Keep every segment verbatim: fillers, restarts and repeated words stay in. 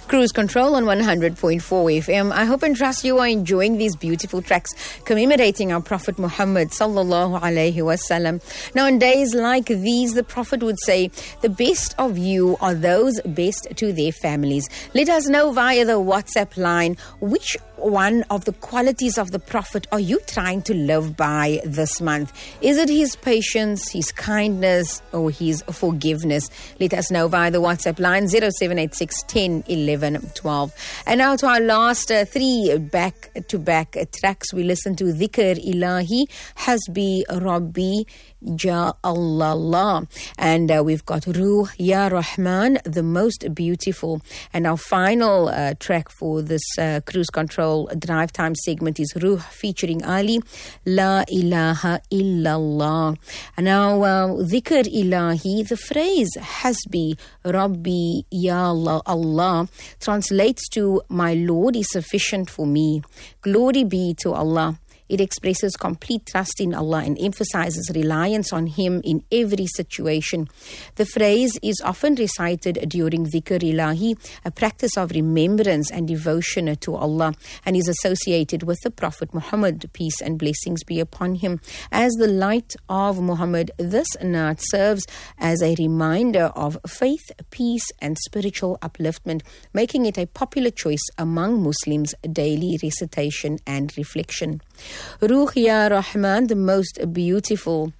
Cruise Control on one hundred point four F M. I hope and trust you are enjoying these beautiful tracks commemorating our Prophet Muhammad sallallahu alaihi wasallam. Now, in days like these, the Prophet would say, the best of you are those best to their families. Let us know via the WhatsApp line which one of the qualities of the Prophet are you trying to live by this month? Is it his patience, his kindness, or his forgiveness? Let us know via the WhatsApp line zero seven eight six, one zero, eleven, twelve. And now to our last uh, three back-to-back tracks. We listen to Dhikr Ilahi, Hasbi Rabbi, Ja Allah. And uh, we've got Ruh Ya Rahman, the most beautiful. And our final uh, track for this uh, Cruise Control Drive Time segment is Ruh featuring Ali, La ilaha illallah. And now uh, Dhikr Ilahi, the phrase Hasbi Rabbi Ya Allah translates to my Lord is sufficient for me. Glory be to Allah. It expresses complete trust in Allah and emphasizes reliance on Him in every situation. The phrase is often recited during Dhikr Ilahi, a practice of remembrance and devotion to Allah, and is associated with the Prophet Muhammad, peace and blessings be upon him. As the light of Muhammad, this naat serves as a reminder of faith, peace and spiritual upliftment, making it a popular choice among Muslims' daily recitation and reflection. Ruh Ya Rahman, the most beautiful.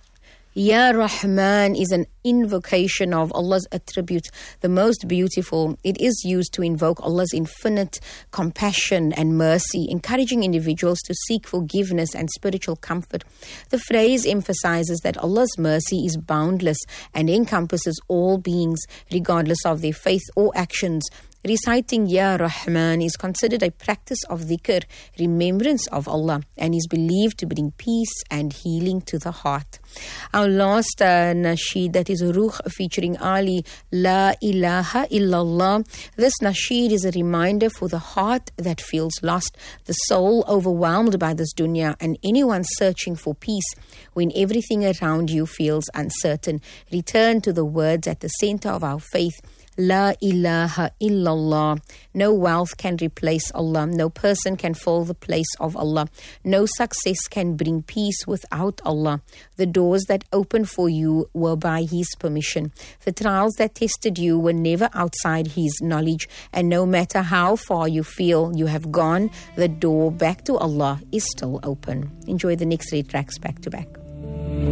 Ya Rahman is an invocation of Allah's attributes, the most beautiful. It is used to invoke Allah's infinite compassion and mercy, encouraging individuals to seek forgiveness and spiritual comfort. The phrase emphasizes that Allah's mercy is boundless and encompasses all beings, regardless of their faith or actions. Reciting Ya Rahman is considered a practice of dhikr, remembrance of Allah, and is believed to bring peace and healing to the heart. Our last uh, nasheed, that is Ruh featuring Ali, La ilaha illallah. This nasheed is a reminder for the heart that feels lost, the soul overwhelmed by this dunya, and anyone searching for peace when everything around you feels uncertain. Return to the words at the center of our faith. La ilaha illallah. No wealth can replace Allah. No person can fill the place of Allah. No success can bring peace without Allah. The doors that opened for you were by His permission. The trials that tested you were never outside His knowledge. And no matter how far you feel you have gone, the door back to Allah is still open. Enjoy the next three tracks back to back.